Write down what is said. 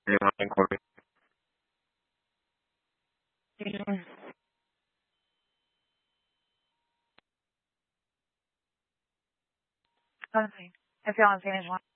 另外一块。 Okay. If you're on the same as one.